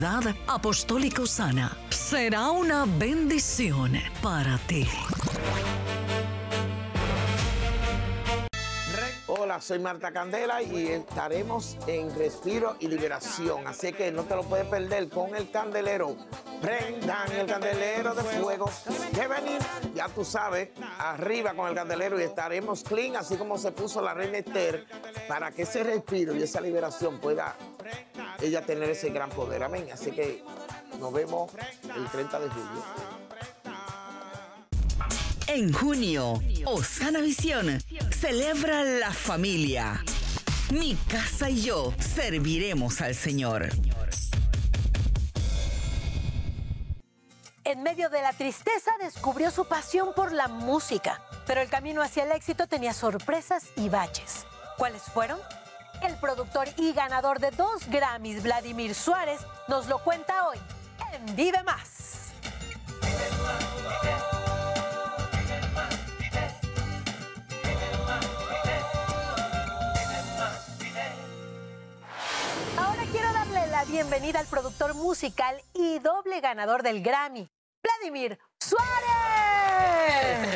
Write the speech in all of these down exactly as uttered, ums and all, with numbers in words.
Apostólico Sana será una bendición para ti. Hola, soy Marta Candela y estaremos en Respiro y Liberación, así que no te lo puedes perder con el candelero. Prendan el candelero de fuego, que venir, ya tú sabes, arriba con el candelero y estaremos clean, así como se puso la reina Esther, para que ese respiro y esa liberación pueda ella tener ese gran poder. Amén. Así que nos vemos el treinta de julio. En junio, Osana Visión celebra la familia. Mi casa y yo serviremos al Señor. En medio de la tristeza descubrió su pasión por la música, pero el camino hacia el éxito tenía sorpresas y baches. ¿Cuáles fueron? El productor y ganador de dos Grammys, Vladimir Suárez, nos lo cuenta hoy en Vive Más. Ahora quiero darle la bienvenida al productor musical y doble ganador del Grammy, Vladimir Suárez.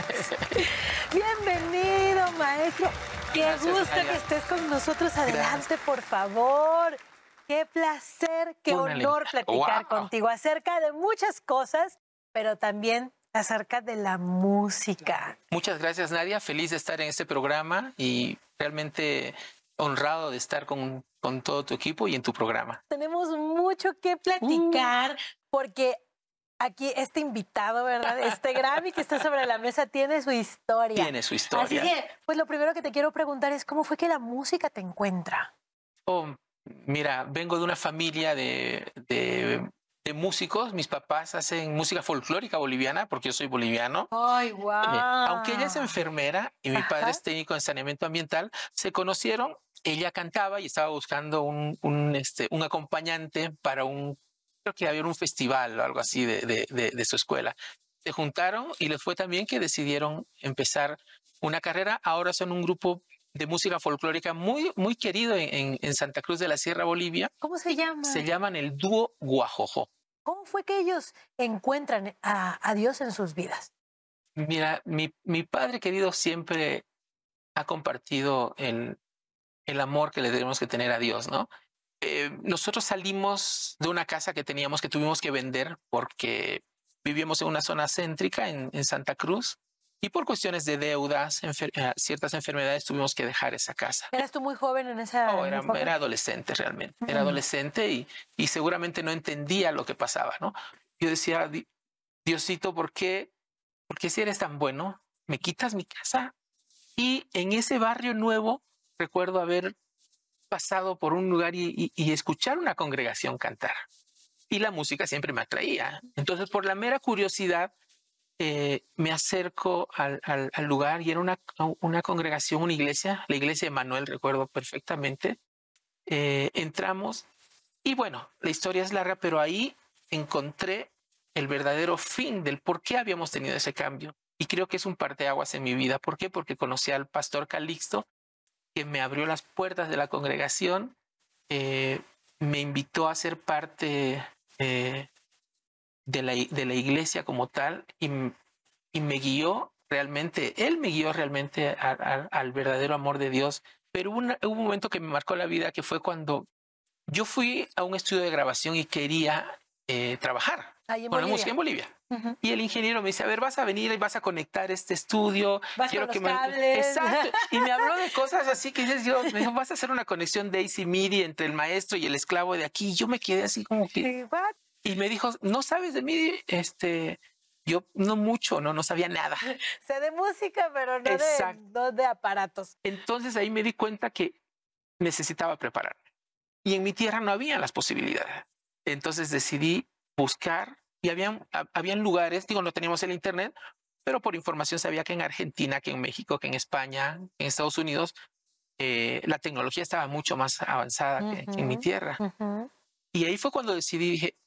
Bienvenido, maestro. Qué Gracias, gusto María. Que estés con nosotros. Adelante, Gracias. Por favor. Qué placer, qué Una honor linda. Platicar wow. contigo acerca de muchas cosas, pero también acerca de la música. Muchas gracias, Nadia. Feliz de estar en este programa y realmente honrado de estar con, con todo tu equipo y en tu programa. Tenemos mucho que platicar uh. porque aquí este invitado, ¿verdad? Este Grammy que está sobre la mesa tiene su historia. Tiene su historia. Así que, pues lo primero que te quiero preguntar es ¿cómo fue que la música te encuentra? Oh, mira, vengo de una familia de, de, de músicos. Mis papás hacen música folclórica boliviana porque yo soy boliviano. ¡Ay, wow! Eh, aunque ella es enfermera y mi Ajá. padre es técnico en saneamiento ambiental, se conocieron. Ella cantaba y estaba buscando un, un, este, un acompañante para un... Creo que había un festival o algo así de, de, de, de su escuela. Se juntaron y les fue tan bien que decidieron empezar una carrera. Ahora son un grupo de música folclórica muy, muy querido en, en Santa Cruz de la Sierra, Bolivia. ¿Cómo se llama? Se llaman el Dúo Guajojo. ¿Cómo fue que ellos encuentran a, a Dios en sus vidas? Mira, mi, mi padre querido siempre ha compartido el, el amor que le tenemos que tener a Dios, ¿no? Eh, nosotros salimos de una casa que teníamos que tuvimos que vender porque vivíamos en una zona céntrica en, en Santa Cruz y por cuestiones de deudas, enfer eh, ciertas enfermedades tuvimos que dejar esa casa. ¿Eras tú muy joven en esa No, era, era adolescente realmente. Uh-huh. Era adolescente y, y seguramente no entendía lo que pasaba, ¿no? Yo decía, Diosito, ¿por qué, ¿por qué si eres tan bueno me quitas mi casa? Y en ese barrio nuevo recuerdo haber pasado por un lugar y, y, y escuchar una congregación cantar. Y la música siempre me atraía. Entonces, por la mera curiosidad, eh, me acerco al, al, al lugar y era una, una congregación, una iglesia, la iglesia de Manuel, recuerdo perfectamente. Eh, entramos y bueno, la historia es larga, pero ahí encontré el verdadero fin del por qué habíamos tenido ese cambio. Y creo que es un parteaguas en mi vida. ¿Por qué? Porque conocí al pastor Calixto, que me abrió las puertas de la congregación, eh, me invitó a ser parte eh, de, la, de la iglesia como tal y, y me guió realmente, él me guió realmente a, a, al verdadero amor de Dios. Pero hubo, una, hubo un momento que me marcó la vida, que fue cuando yo fui a un estudio de grabación y quería eh, trabajar con la música en Bolivia. Uh-huh. Y el ingeniero me dice, a ver, vas a venir y vas a conectar este estudio. Vas Quiero con que los me... cables. Exacto. Y me habló de cosas así que dices, yo, me dijo, vas a hacer una conexión de A C MIDI entre el maestro y el esclavo de aquí. Y yo me quedé así como que... What? Y me dijo, ¿no sabes de MIDI? Este, yo no mucho, no, no sabía nada. Sé de música, pero no de, no de aparatos. Entonces ahí me di cuenta que necesitaba prepararme. Y en mi tierra no había las posibilidades. Entonces decidí buscar. Y habían, habían lugares, digo, no teníamos el internet, pero por información sabía que en Argentina, que en México, que en España, en Estados Unidos, eh, la tecnología estaba mucho más avanzada uh-huh. que, que en mi tierra. Uh-huh. Y ahí fue cuando decidí, dije,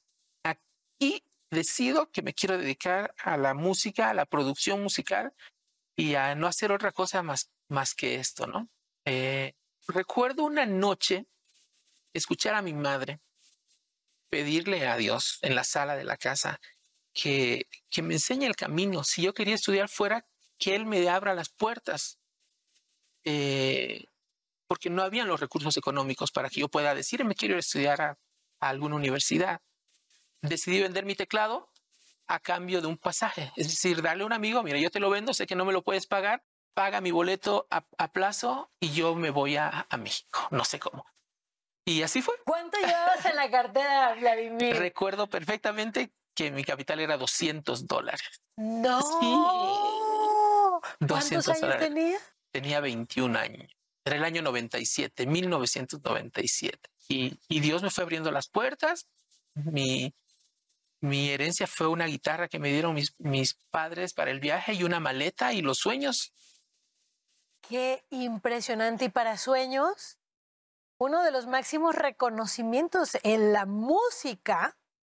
aquí decido que me quiero dedicar a la música, a la producción musical y a no hacer otra cosa más, más que esto, ¿no? Eh, recuerdo una noche escuchar a mi madre pedirle a Dios en la sala de la casa que, que me enseñe el camino. Si yo quería estudiar fuera, que Él me abra las puertas. Eh, porque no habían los recursos económicos para que yo pueda decir, me quiero ir a estudiar a, a alguna universidad. Decidí vender mi teclado a cambio de un pasaje. Es decir, darle a un amigo, mira, yo te lo vendo, sé que no me lo puedes pagar, paga mi boleto a, a plazo y yo me voy a, a México. No sé cómo. Y así fue. ¿Cuánto llevabas en la cartera, Vladimir? Recuerdo perfectamente que mi capital era doscientos dólares. ¡No! Sí. ¿Cuántos años dólares. tenía? Tenía veintiún años. Era el año noventa y siete, mil novecientos noventa y siete. Y, y Dios me fue abriendo las puertas. Mi, mi herencia fue una guitarra que me dieron mis, mis padres para el viaje y una maleta y los sueños. ¡Qué impresionante! Y para sueños, uno de los máximos reconocimientos en la música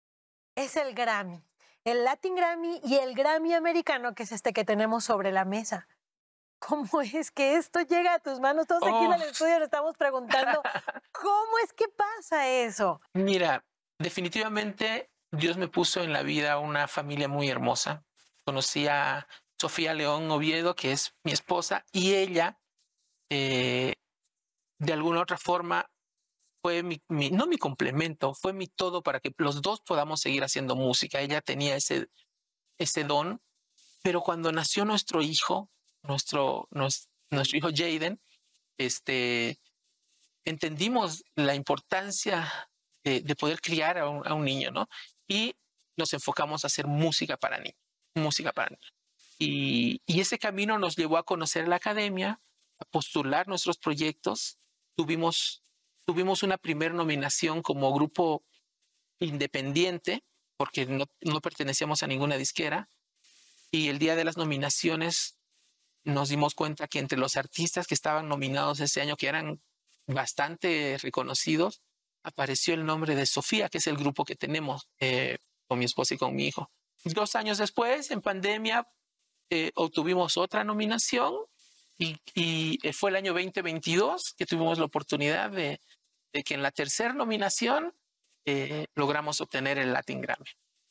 es el Grammy. El Latin Grammy y el Grammy americano, que es este que tenemos sobre la mesa. ¿Cómo es que esto llega a tus manos? Todos aquí oh. en el estudio nos estamos preguntando, ¿cómo es que pasa eso? Mira, definitivamente Dios me puso en la vida una familia muy hermosa. Conocí a Sofía León Oviedo, que es mi esposa, y ella, eh, de alguna otra forma, fue mi, mi, no mi complemento, fue mi todo para que los dos podamos seguir haciendo música. Ella tenía ese, ese don, pero cuando nació nuestro hijo, nuestro, nuestro, nuestro hijo Jaden, este, entendimos la importancia de, de poder criar a un, a un niño, ¿no? Y nos enfocamos a hacer música para niños, música para niños. Y, y ese camino nos llevó a conocer la academia, a postular nuestros proyectos. Tuvimos, tuvimos una primera nominación como grupo independiente, porque no, no pertenecíamos a ninguna disquera. Y el día de las nominaciones nos dimos cuenta que entre los artistas que estaban nominados ese año, que eran bastante reconocidos, apareció el nombre de Sofía, que es el grupo que tenemos eh, con mi esposa y con mi hijo. Dos años después, en pandemia, eh, obtuvimos otra nominación y, y fue el año veinte veintidós que tuvimos la oportunidad de, de que en la tercera nominación eh, logramos obtener el Latin Grammy.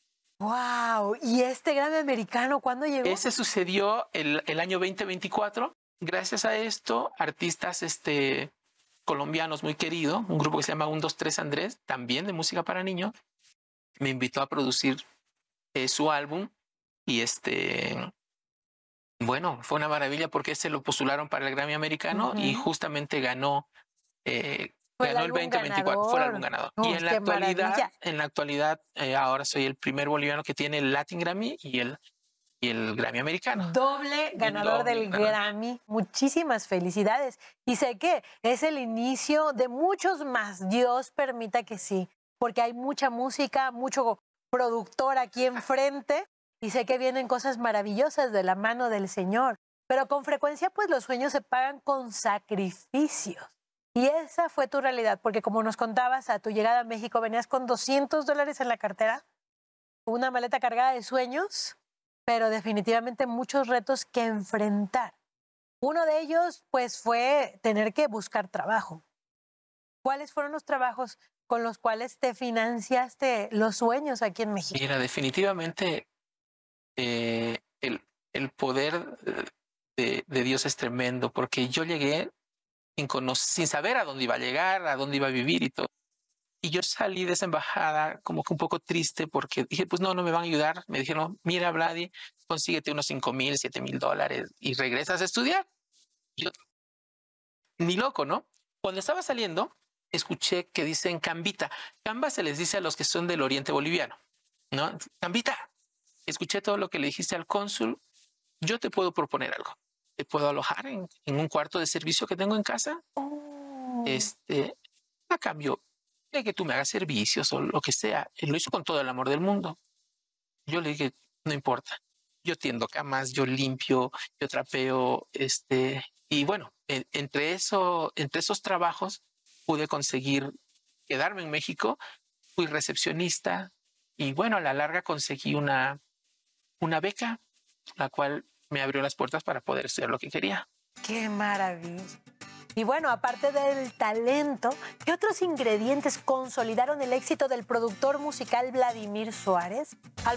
¡Wow! ¿Y este Grammy americano cuándo llegó? Ese sucedió el, el año veinte veinticuatro. Gracias a esto, artistas este, colombianos muy queridos, un grupo que se llama uno dos tres Andrés, también de música para niños, me invitó a producir eh, su álbum y este, bueno, fue una maravilla porque se lo postularon para el Grammy americano uh-huh. y justamente ganó eh, ganó el veinte veinticuatro, fue el álbum ganador. Oh, y en la actualidad, maravilla. en la actualidad eh, ahora soy el primer boliviano que tiene el Latin Grammy y el, y el Grammy americano. Doble ganador doble, del ganador. Grammy. Muchísimas felicidades. Y sé que es el inicio de muchos más. Dios permita que sí, porque hay mucha música, mucho productor aquí enfrente y sé que vienen cosas maravillosas de la mano del Señor. Pero con frecuencia, pues los sueños se pagan con sacrificios. Y esa fue tu realidad, porque como nos contabas, a tu llegada a México venías con doscientos dólares en la cartera, una maleta cargada de sueños, pero definitivamente muchos retos que enfrentar. Uno de ellos, pues, fue tener que buscar trabajo. ¿Cuáles fueron los trabajos con los cuales te financiaste los sueños aquí en México? Mira, definitivamente eh, el, el poder de, de Dios es tremendo, porque yo llegué Sin, sin saber a dónde iba a llegar, a dónde iba a vivir y todo. Y yo salí de esa embajada como que un poco triste porque dije, pues no, no me van a ayudar. Me dijeron, mira, Vladi, consíguete unos cinco mil, siete mil dólares y regresas a estudiar. Yo, ni loco, ¿no? Cuando estaba saliendo, escuché que dicen Cambita. Camba se les dice a los que son del oriente boliviano, ¿no? Cambita, escuché todo lo que le dijiste al cónsul. Yo te puedo proponer algo. Te puedo alojar en, en un cuarto de servicio que tengo en casa. Oh. Este, a cambio de que tú me hagas servicios o lo que sea. Él lo hizo con todo el amor del mundo. Yo le dije, no importa. Yo tiendo camas, yo limpio, yo trapeo. Este, y bueno, en, entre, eso, entre esos trabajos pude conseguir quedarme en México. Fui recepcionista y bueno, a la larga conseguí una, una beca, la cual me abrió las puertas para poder hacer lo que quería. ¡Qué maravilla! Y bueno, aparte del talento, ¿qué otros ingredientes consolidaron el éxito del productor musical Vladimir Suárez? Al